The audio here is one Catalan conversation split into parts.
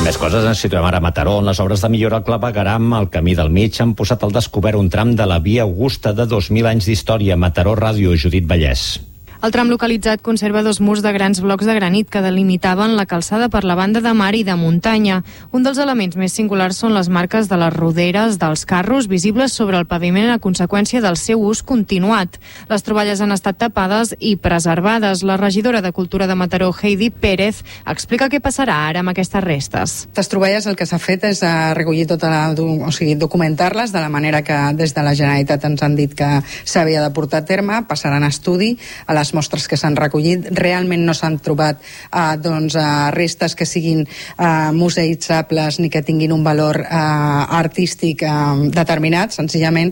Més coses ens situem ara a Mataró, on les obres de millora al clavegueram al camí del mig han posat al descobert un tram de la Via Augusta de 2.000 anys d'història. Mataró Ràdio, Judit Vallès. El tram localitzat conserva 2 murs de grans blocs de granit que delimitaven la calçada per la banda de mar i de muntanya. Un dels elements més singulars són les marques de les roderes dels carros visibles sobre el paviment a conseqüència del seu ús continuat. Les troballes han estat tapades i preservades. La regidora de Cultura de Mataró, Heidi Pérez, explica què passarà ara amb aquestes restes. Les troballes el que s'ha fet és recollir documentar-les de la manera que des de la Generalitat ens han dit que s'havia de portar a terme, passaran a estudi. A les mostres que s'han recollit realment no s'han trobat restes que siguin museïtzables ni que tinguin un valor artístic determinat. Senzillament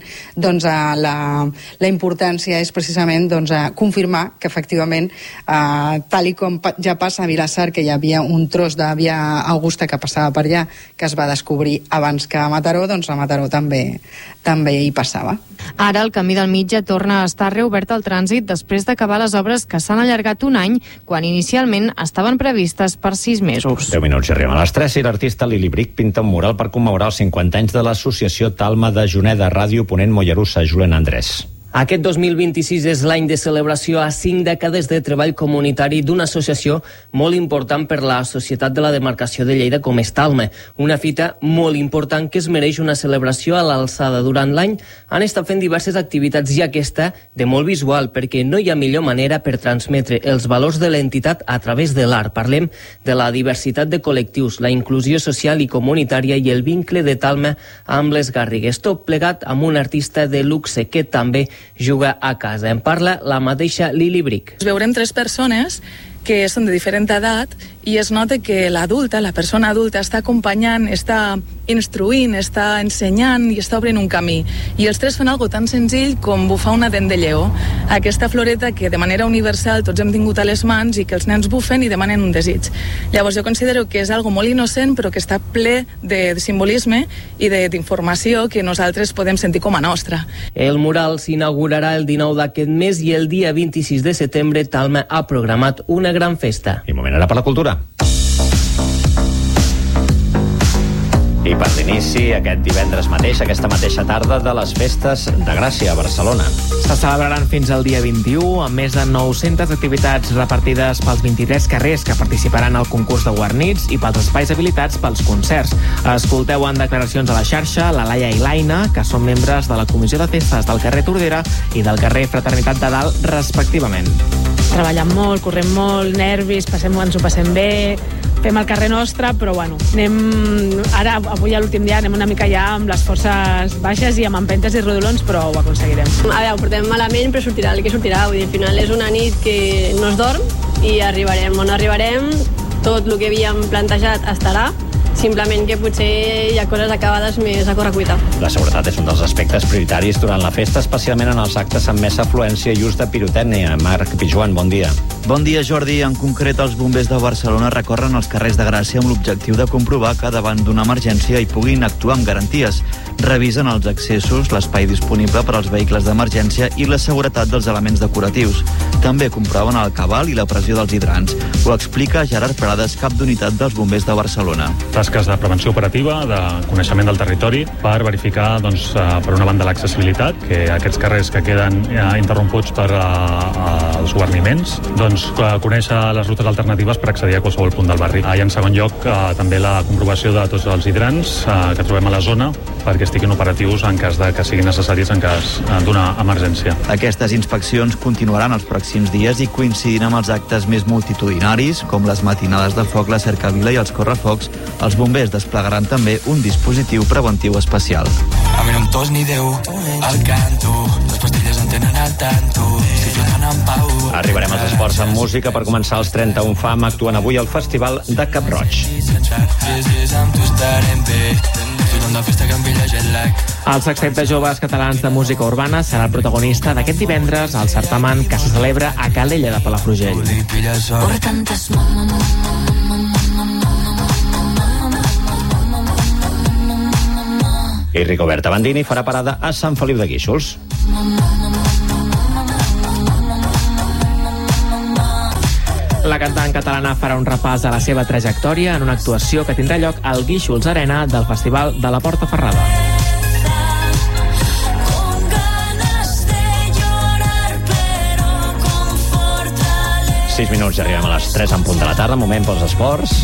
la importància és precisament confirmar que efectivament tal i com ja passa a Vilassar, que hi havia un tros de Via Augusta que passava per allà, que es va descobrir abans que a Mataró, doncs a Mataró també hi passava. Ara el camí del mig ja torna a estar reobert al trànsit després d'acabar les obres que s'han allargat un any, quan inicialment estaven previstes per 6 mesos. 10 minuts i arribem a les 3 i l'artista Lili Brick pinta un mural per commemorar els 50 anys de l'associació Talma de Juneda, Ràdio Ponent Mollerussa. Julen Andrés. Aquest 2026 és l'any de celebració a 5 dècades de treball comunitari d'una associació molt important per la societat de la demarcació de Lleida com és Talma. Una fita molt important que es mereix una celebració a l'alçada. Durant l'any han estat fent diverses activitats i aquesta de molt visual, perquè no hi ha millor manera per transmetre els valors de l'entitat a través de l'art. Parlem de la diversitat de col·lectius, la inclusió social i comunitària i el vincle de Talma amb les Garrigues. Tot plegat amb un artista de luxe que també juga a casa. En parla la mateixa Lili Brick. Veurem 3 persones que són de diferent edat i es nota que l'adulta, la persona adulta, està acompanyant, està instruint, està ensenyant i està obrint un camí. I els 3 fan algo tan senzill com bufar una dent de lleó. Aquesta floreta que de manera universal tots hem tingut a les mans i que els nens bufen i demanen un desig. Llavors jo considero que és algo molt innocent però que està ple de simbolisme i d'informació que nosaltres podem sentir com a nostra. El mural s'inaugurarà el 19 d'aquest mes i el dia 26 de setembre Talma ha programat una gran festa. I moment ara per la cultura. I per l'inici, aquest divendres mateix, aquesta mateixa tarda, de les festes de Gràcia a Barcelona. Se celebraran fins al dia 21, amb més de 900 activitats repartides pels 23 carrers que participaran al concurs de guarnits i pels espais habilitats pels concerts. Escolteu en declaracions a la xarxa la Laia i l'Aina, que són membres de la Comissió de Festes del carrer Tordera i del carrer Fraternitat de Dalt, respectivament. Treballant molt, correm molt, nervis, ens ho passem bé, fem el carrer nostre, però bueno, ara, avui a l'últim dia, anem una mica ja amb les forces baixes i amb empentes i rodolons, però ho aconseguirem. A veure, ho portem malament, però sortirà el que sortirà. Vull dir, al final és una nit que no es dorm i arribarem on arribarem, tot el que havíem plantejat estarà, simplement que potser hi ha coses acabades més a correcuita. La seguretat és un dels aspectes prioritaris durant la festa, especialment en els actes amb més afluència i ús de pirotècnia. Marc Pijuan, bon dia. Bon dia, Jordi. En concret, els bombers de Barcelona recorren els carrers de Gràcia amb l'objectiu de comprovar que davant d'una emergència hi puguin actuar amb garanties. Revisen els accessos, l'espai disponible per als vehicles d'emergència i la seguretat dels elements decoratius. També comproven el cabal i la pressió dels hidrants. Ho explica Gerard Prades, cap d'unitat dels bombers de Barcelona. Tasques de prevenció operativa, de coneixement del territori, per verificar, per una banda, l'accessibilitat, que aquests carrers que queden interromputs per els guarniments, conèixer les rutes alternatives per accedir a qualsevol punt del barri. I en segon lloc, també la comprovació de tots els hidrants que trobem a la zona, perquè estiguin operatius en cas de que siguin necessaris en cas d'una emergència. Aquestes inspeccions continuaran els pròxims dies i coincidint amb els actes més multitudinaris, com les matinades de foc, la cercavila i els correfocs, els bombers desplegaran també un dispositiu preventiu especial. A mi no em tos ni Déu, al canto, les pastilles en tenen al tanto, si flamen en pau. Arribarem als esports amb música. Per començar, els 31 FAM actuen avui al Festival de Cap-roig. El sextet de joves catalans de música urbana serà el protagonista d'aquest divendres al certamen que se celebra a Calella de Palafrugell. I Rigoberta Bandini farà parada a Sant Feliu de Guíxols. La cantant catalana farà un repàs a la seva trajectòria en una actuació que tindrà lloc al Guíxols Arena del Festival de la Porta Ferrada. Sis minuts i arribem a les 3 en punt de la tarda, moment pels esports,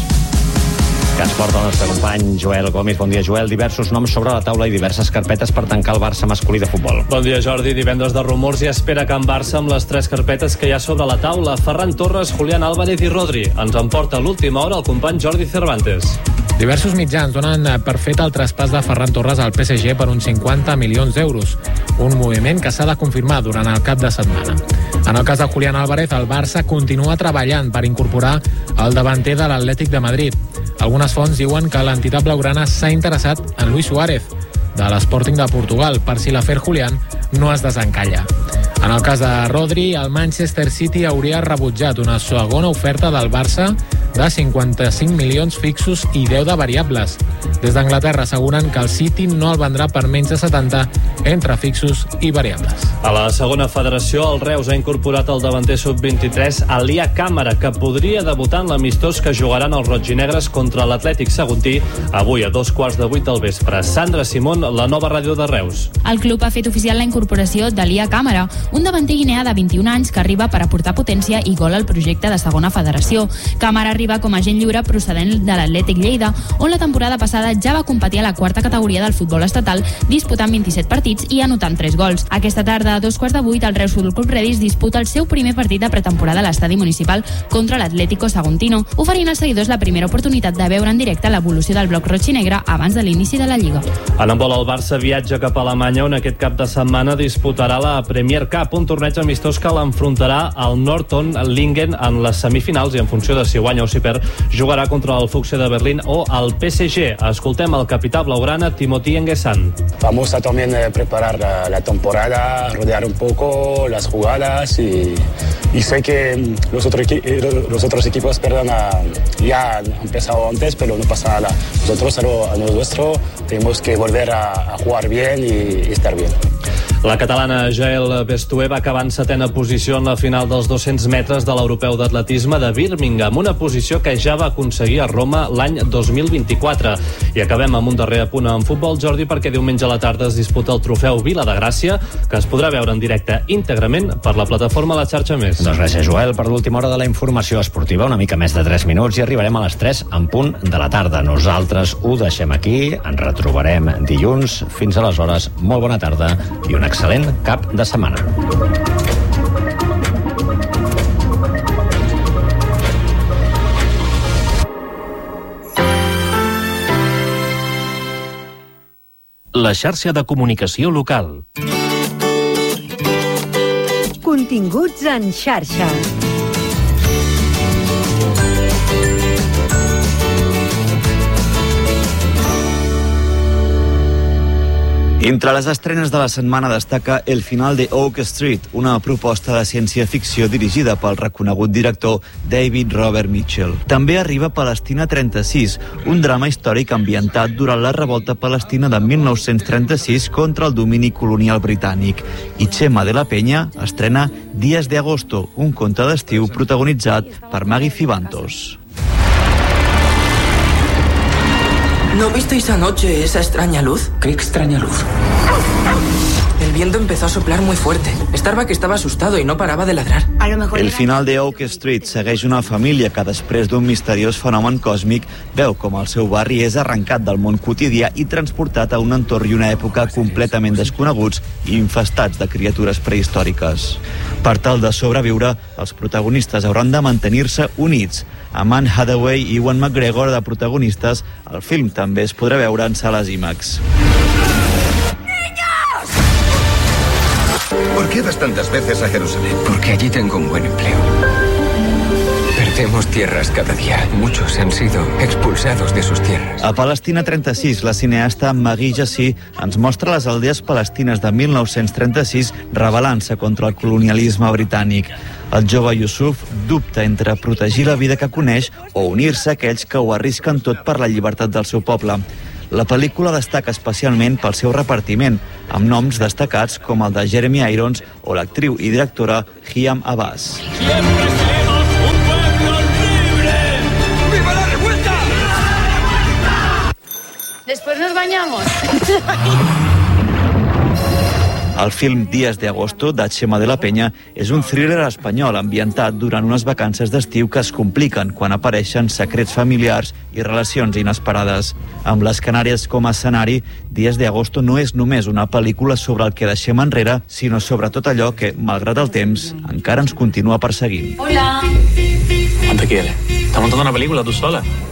que ens porta el nostre company Joel Gomis. Bon dia, Joel. Diversos noms sobre la taula i diverses carpetes per tancar el Barça masculí de futbol. Bon dia, Jordi. Divendres de rumors i espera Can Barça amb les 3 carpetes que hi ha sobre la taula. Ferran Torres, Julián Álvarez i Rodri. Ens emporta a l'última hora el company Jordi Cervantes. Diversos mitjans donen per fet el traspàs de Ferran Torres al PSG per uns 50 milions d'euros, un moviment que s'ha de confirmar durant el cap de setmana. En el cas de Julián Álvarez, el Barça continua treballant per incorporar el davanter de l'Atlètic de Madrid. Algunes fonts diuen que l'entitat blaugrana s'ha interessat en Luis Suárez, de l'Sporting de Portugal, per si l'afer Julián no es desencalla. En el cas de Rodri, el Manchester City hauria rebutjat una segona oferta del Barça de 55 milions fixos i 10 de variables. Des d'Anglaterra asseguren que el City no el vendrà per menys de 70 entre fixos i variables. A la segona federació, el Reus ha incorporat el davanter sub-23 Alia Càmara, que podria debutar en l'amistós que jugaran els rotginegres contra l'Atlètic Saguntí avui a 7:15 del vespre. Sandra Simón, la nova ràdio de Reus. El club ha fet oficial la incorporació d'Alia Càmara, un davanter guineà de 21 anys que arriba per aportar potència i gol al projecte de segona federació. Càmara arriba com a agent lliure procedent de l'Atlètic Lleida, on la temporada passada ja va competir a la quarta categoria del futbol estatal, disputant 27 partits i anotant 3 gols. Aquesta tarda, a 7:15, el Reus Futbol Club Redis disputa el seu primer partit de pretemporada a l'estadi municipal contra l'Atlético Saguntino, oferint als seguidors la primera oportunitat de veure en directe l'evolució del bloc roig i negre abans de l'inici de la Lliga. En handbol, el Barça viatja cap a Alemanya, on aquest cap de setmana disputarà la Premier Cup, un torneig amistós que l'enfrontarà al Norton Lingen en les semifinals i en funció de si guanya o si perd, jugarà contra el Fuchsia de Berlín o el PSG. Escoltem el capità blaugrana Timothy Enguessan. Vamos a también preparar la temporada, rodear un poco las jugadas y sé que los otros equipos ya han empezado antes, pero no pasa nada. Nosotros a lo nuestro tenemos que volver a jugar bien y estar bien. La catalana Jael Bestué va acabar en 7ª posició en la final dels 200 metres de l'Europeu d'Atletisme de Birmingham, una posició que ja va aconseguir a Roma l'any 2024. I acabem amb un darrer apunt en futbol, Jordi, perquè diumenge a la tarda es disputa el trofeu Vila de Gràcia, que es podrà veure en directe íntegrament per la plataforma La Xarxa Més. Doncs gràcies, Joel, per l'última hora de la informació esportiva, una mica més de 3 minuts i arribarem a les 3 en punt de la tarda. Nosaltres ho deixem aquí, ens retrobarem dilluns. Fins aleshores, molt bona tarda i un excel·lent cap de setmana. La xarxa de comunicació local. Continguts en xarxa. Entre les estrenes de la setmana destaca El final de Oak Street, una proposta de ciència-ficció dirigida pel reconegut director David Robert Mitchell. També arriba Palestina 36, un drama històric ambientat durant la revolta palestina de 1936 contra el domini colonial britànic. I Chema de la Peña estrena Días de Agosto, un conte d'estiu protagonitzat per Maggie Cibantos. ¿No visteis anoche esa extraña luz? ¿Qué extraña luz? El viento empezó a soplar muy fuerte. Starbuck estaba asustado y no paraba de ladrar. El final de Oak Street segueix una família que després d'un misteriós fenomen còsmic veu com el seu barri és arrencat del món quotidià i transportat a un entorn i una època completament desconeguts i infestats de criatures prehistòriques. Per tal de sobreviure, els protagonistes hauran de mantenir-se units. Amb Anne Hathaway i Ewan McGregor de protagonistes, el film també es podrà veure en sales IMAX. ¿Por qué vas tantas veces a Jerusalén? Porque allí tengo un buen empleo. Perdemos tierras cada día. Muchos han sido expulsados de sus tierras. A Palestina 36, la cineasta Maggie Jassy ens mostra les aldees palestines de 1936 rebel·lant-se contra el colonialisme britànic. El jove Yusuf dubta entre protegir la vida que coneix o unir-se a aquells que ho arrisquen tot per la llibertat del seu poble. La pel·lícula destaca especialment pel seu repartiment, amb noms destacats com el de Jeremy Irons o l'actriu i directora Hiam Abbas. Siempre seremos un pueblo después nos bañamos. El film Días de Agosto, de Chema de la Peña, és un thriller espanyol ambientat durant unes vacances d'estiu que es compliquen quan apareixen secrets familiars i relacions inesperades. Amb les Canàries com a escenari, Días de Agosto no és només una pel·lícula sobre el que deixem enrere, sinó sobre tot allò que, malgrat el temps, encara ens continua perseguint. Hola. ¿Cuánto quieres? ¿Estás montando una película tú sola?